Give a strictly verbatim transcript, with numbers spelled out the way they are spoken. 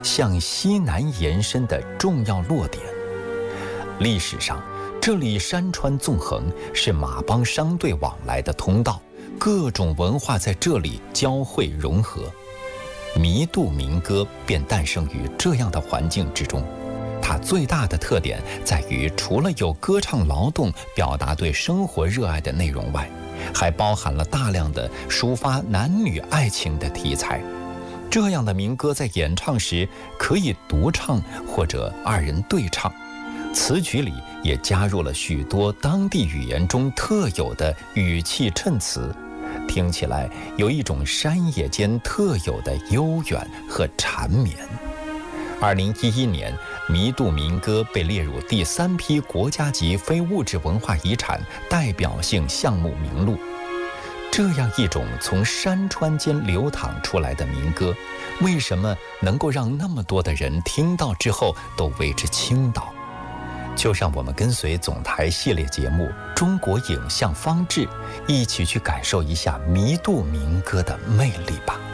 向西南延伸的重要落点。历史上，这里山川纵横，是马帮商队往来的通道，各种文化在这里交汇融合。弥渡民歌便诞生于这样的环境之中。它最大的特点在于，除了有歌唱劳动表达对生活热爱的内容外，还包含了大量的抒发男女爱情的题材。这样的民歌在演唱时可以独唱或者二人对唱，词曲里也加入了许多当地语言中特有的语气衬词，听起来有一种山野间特有的悠远和缠绵。二零一一年，弥渡民歌被列入第三批国家级非物质文化遗产代表性项目名录。这样一种从山川间流淌出来的民歌，为什么能够让那么多的人听到之后都为之倾倒？就让我们跟随总台系列节目《中国影像方志》，一起去感受一下弥渡民歌的魅力吧。